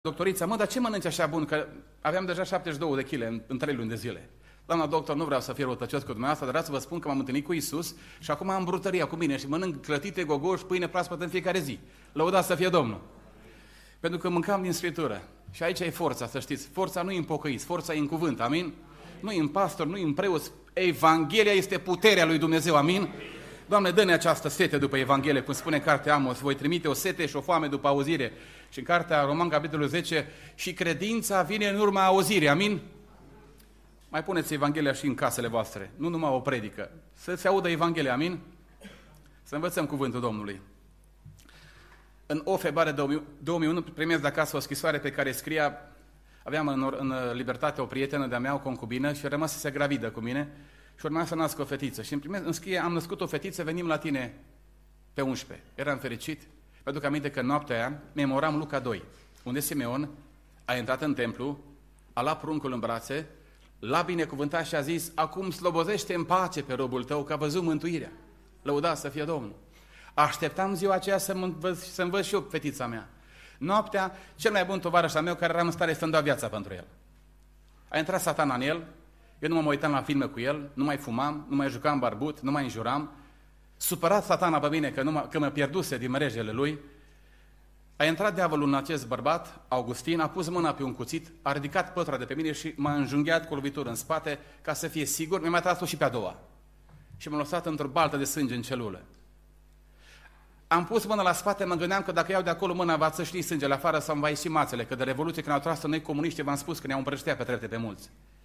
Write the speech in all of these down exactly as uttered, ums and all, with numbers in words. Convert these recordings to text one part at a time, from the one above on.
Doctorița, mă, dar ce mănânci așa bun? Că aveam deja șaptezeci și două de kilograme în, în trei luni de zile. Doamna doctor, nu vreau să fiu răutăcios cu dumneavoastră, dar vreau să vă spun că m-am întâlnit cu Iisus și acum am brutăria cu mine și mănânc clătite, gogoși, pâine proaspătă în fiecare zi. Lăudați să fie Domnul. Pentru că mâncam din Scriptură. Și aici e forța, să știți. Forța nu e în pocăiți, forța e în cuvânt, amin? Nu e în pastor, nu e în preoți. Evanghelia este puterea lui Dumnezeu, amin? Doamne, dă-ne această sete după Evanghelie, cum spune în cartea Amos, voi trimite o sete și o foame după auzire. Și în cartea Roman, capitolul zece, și credința vine în urma auzirii, amin? Mai puneți Evanghelia și în casele voastre, nu numai o predică, să se audă Evanghelia, amin? Să învățăm cuvântul Domnului. În o februarie două mii unu primesc de acasă o scrisoare pe care scria, aveam în, în libertate o prietenă de-a mea, o concubină, și rămăsese gravidă cu mine și urma să nască o fetiță. Și îmi, primesc, îmi scrie, am născut o fetiță, venim la tine pe unsprezece. Eram fericit. Mă aduc aminte că noaptea aia memoram Luca doi, unde Simeon a intrat în templu, a luat pruncul în brațe, l-a binecuvântat și a zis, acum slobozește în pace pe robul tău, că a văzut mântuirea. Lăudați să fie Domnul. Așteptam ziua aceea să-mi văd, să văd și eu fetița mea. Noaptea, cel mai bun tovarăș al meu, care era în stare să-mi dea viața pentru el. A intrat Satana în el, eu nu mă uitam la filme cu el, nu mai fumam, nu mai jucam barbut, nu mai înjuram. Supărat Satana pe mine că, nu mă, că mă pierduse din mrejele lui, a intrat diavolul în acest bărbat, Augustin, a pus mâna pe un cuțit, a ridicat pătura de pe mine și m-a înjunghiat cu lovitură în spate, ca să fie sigur, mi-a mai tras-o și pe a doua. Și m-a lăsat într-o baltă de sânge în celulă. Am pus mâna la spate, mă gândeam că dacă iau de acolo mâna va țâșni sângele afară sau îmi va ieși mațele, că de Revoluție când au tras noi comuniști v-am spus că ne-au împrăștea pe trepte pe mulți.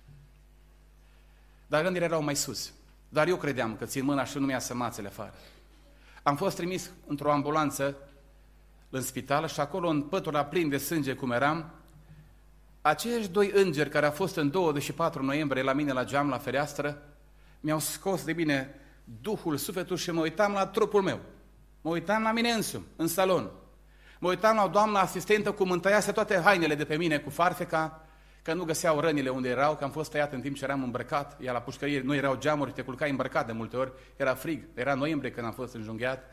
Dar gândirile erau mai sus. Dar eu credeam că țin mâna și nu mi-a să mațele afară. Am fost trimis într-o ambulanță în spital și acolo în pătura plin de sânge cum eram, aceiași doi îngeri care au fost în douăzeci și patru noiembrie la mine la geam, la fereastră, mi-au scos de bine duhul, sufletul și mă uitam la trupul meu. Mă uitam la mine însumi, în salon. Mă uitam la o doamnă asistentă cum îmi tăiase toate hainele de pe mine cu farfeca, că nu găseau rănile unde erau, că am fost tăiat în timp ce eram îmbrăcat, iar la pușcărie nu erau geamuri, te culcai îmbrăcat de multe ori, era frig, era noiembrie când am fost înjunghiat.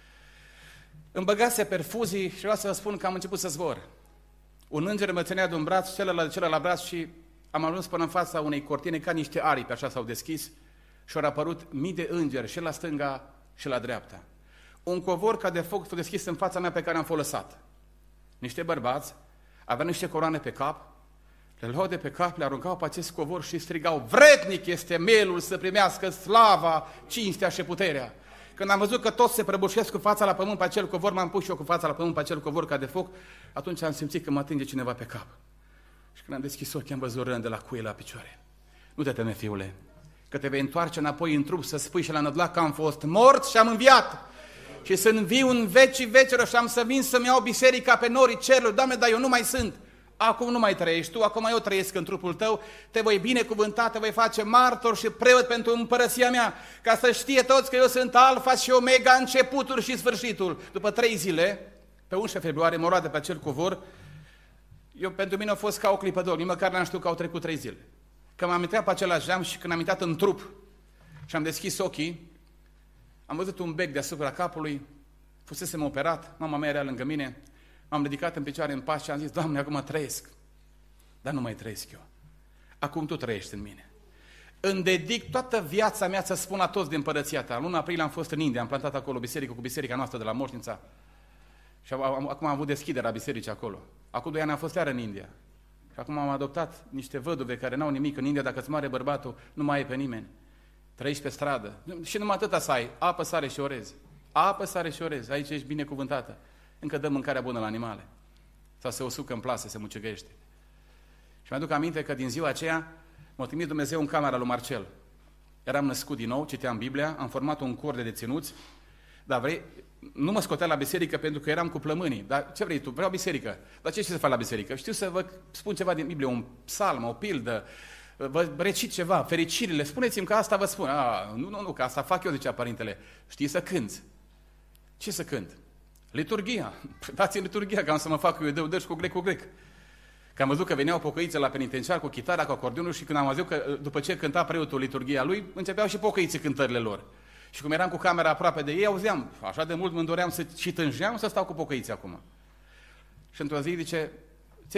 Îmi băgase perfuzii și vreau să vă spun că am început să zbor. Un înger mă ținea de un braț, celălalt de celălalt braț și am ajuns până în fața unei cortine, ca niște aripi, așa s-au deschis și au apărut mii de îngeri și la stânga și la dreapta. Un covor ca de foc s-a deschis în fața mea pe care am fost lăsat. Niște bărbați aveau niște coroane pe cap, le luau de pe cap, le aruncau pe acest covor și strigau, vrednic este mielul să primească slava, cinstea și puterea. Când am văzut că toți se prăbușesc cu fața la pământ pe acel covor, m-am pus și eu cu fața la pământ pe acel covor ca de foc, atunci am simțit că mă atinge cineva pe cap. Și când am deschis ochii, am văzut rând de la cuie la picioare. Nu te teme, fiule, că te vei întoarce înapoi în trup să spui și la nădlac că am fost mort și am înviat. Și să înviu în vecii vecilor și am să vin să-mi iau biserica pe norii cerului. Doamne, dar eu nu mai sunt. Acum nu mai trăiești tu, acum eu trăiesc în trupul tău, te voi binecuvânta, te voi face martor și preot pentru împărăția mea, ca să știe toți că eu sunt Alfa și Omega, începutul și sfârșitul. După trei zile, pe unsprezece februarie, mă roade pe acel covor, eu, pentru mine a fost ca o clipă de ochi, nici măcar n-am știut că au trecut trei zile. Că m-am intrat pe același geam și când am intrat în trup și am deschis ochii, am văzut un bec deasupra capului, fusesem operat, mama mea era lângă mine, m-am ridicat în picioare în pas și am zis, Doamne, acum trăiesc, dar nu mai trăiesc eu. Acum Tu trăiești în mine. Îmi dedic toată viața mea să spun la toți din împărăția Ta. În luna aprilie am fost în India, am plantat acolo o biserică cu biserica noastră de la Moșnița și acum am avut deschiderea bisericii acolo. Acum doi ani am fost iar în India și acum am adoptat niște văduve care n-au nimic în India, dacă îți moare bărbatul, nu mai ai pe nimeni. Trăiești pe stradă și numai atâta să ai, apă, sare și orez. Apă, sare și orez, aici ești binecuvântată. Încă dăm mâncarea bună la animale. Sau se usucă în plasă, se mucegăiește. Și mi-aduc aminte că din ziua aceea m-a trimis Dumnezeu în camera lui Marcel. Eram născut din nou, citeam Biblia, am format un cor de deținuți, dar vrei, nu mă scotea la biserică pentru că eram cu plămânii. Dar ce vrei tu? Vreau biserică. Dar ce știi să faci la biserică? Știu să vă spun ceva din Biblie, un psalm, o pildă, vă recit ceva, fericirile. Spuneți-mi că asta vă spun. A, nu, nu, nu, că asta fac eu, zicea părintele. Știi să cânți. Ce să cânt? Liturghia. Dați-mi liturghia, că am să mă fac eu de udăși cu grec cu grec. Că am văzut că veneau pocăițe la penitenciar cu chitara, cu acordeonul și când am văzut că după ce cânta preotul liturghia lui, începeau și pocăiții cântările lor. Și cum eram cu camera aproape de ei, auzeam, așa de mult mă doream să și tânjeam să stau cu pocăiții acum. Și într-o zi zice,